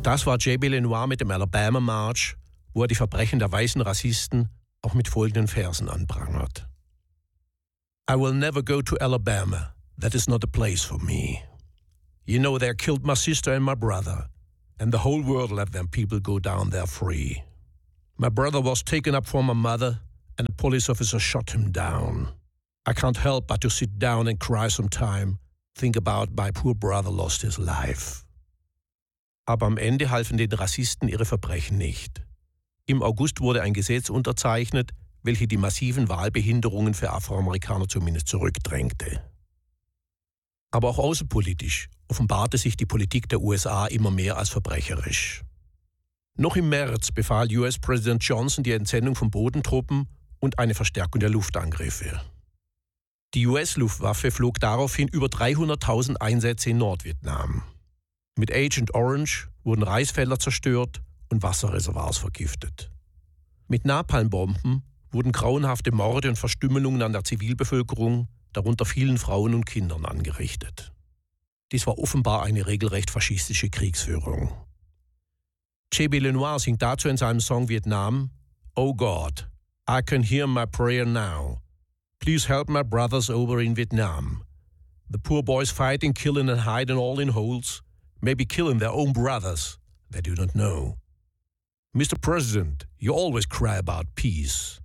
Das war J.B. Lenoir mit dem Alabama March, wo er die Verbrechen der weißen Rassisten auch mit folgenden Versen anprangert. I will never go to Alabama. That is not a place for me. You know, they killed my sister and my brother, and the whole world let them people go down there free. My brother was taken up from my mother, and a police officer shot him down. I can't help but to sit down and cry sometime, think about my poor brother lost his life. Aber am Ende halfen den Rassisten ihre Verbrechen nicht. Im August wurde ein Gesetz unterzeichnet, welche die massiven Wahlbehinderungen für Afroamerikaner zumindest zurückdrängte. Aber auch außenpolitisch offenbarte sich die Politik der USA immer mehr als verbrecherisch. Noch im März befahl US-Präsident Johnson die Entsendung von Bodentruppen und eine Verstärkung der Luftangriffe. Die US-Luftwaffe flog daraufhin über 300.000 Einsätze in Nordvietnam. Mit Agent Orange wurden Reisfelder zerstört und Wasserreservoirs vergiftet. Mit Napalmbomben wurden grauenhafte Morde und Verstümmelungen an der Zivilbevölkerung, darunter vielen Frauen und Kindern, angerichtet. Dies war offenbar eine regelrecht faschistische Kriegsführung. J.B. Lenoir singt dazu in seinem Song Vietnam: Oh God, I can hear my prayer now. Please help my brothers over in Vietnam. The poor boys fighting, killing and hiding all in holes, maybe killing their own brothers they do not know. Mr. President, you always cry about peace.